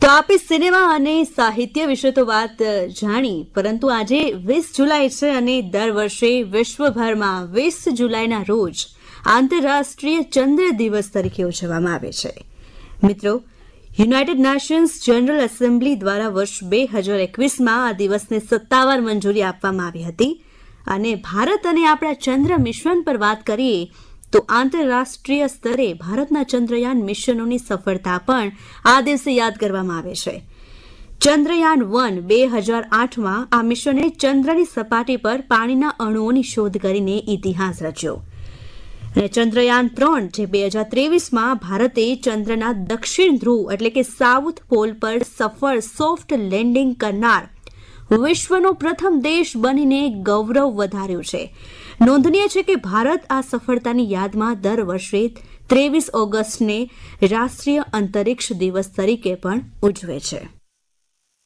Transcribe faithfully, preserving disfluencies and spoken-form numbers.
તો આપે સિનેમા અને સાહિત્ય વિશે તો વાત જાણી, પરંતુ આજે વીસ જુલાઈ છે અને દર વર્ષે વિશ્વભરમાં વીસ જુલાઈના રોજ આંતરરાષ્ટ્રીય ચંદ્ર દિવસ તરીકે ઉજવવામાં આવે છે. મિત્રો, યુનાઇટેડ નેશન્સ જનરલ એસેમ્બલી દ્વારા વર્ષ બે હજાર એકવીસમાં આ દિવસને સત્તાવાર મંજૂરી આપવામાં આવી હતી અને ભારત અને આપણા ચંદ્ર મિશન પર વાત કરીએ તો આંતરરાષ્ટ્રીય સ્તરે ભારતના ચંદ્રયાન મિશનોની સફળતા પણ આ દિવસે યાદ કરવામાં આવે છે. ચંદ્રયાન વન બે હજાર આઠમાં આ મિશને ચંદ્રની સપાટી પર પાણીના અણુઓની શોધ કરીને ઇતિહાસ રચ્યો અને ચંદ્રયાન ત્રણ જે બે હજાર ત્રેવીસમાં ભારતે ચંદ્રના દક્ષિણ ધ્રુવ એટલે કે સાઉથ પોલ પર સફળ સોફ્ટ લેન્ડિંગ કરનાર વિશ્વનો પ્રથમ દેશ બનીને ગૌરવ વધાર્યું છે. નોંધનીય છે કે ભારત આ સફળતાની યાદમાં દર વર્ષે ત્રેવીસ ઓગસ્ટને રાષ્ટ્રીય અંતરિક્ષ દિવસ તરીકે પણ ઉજવે છે.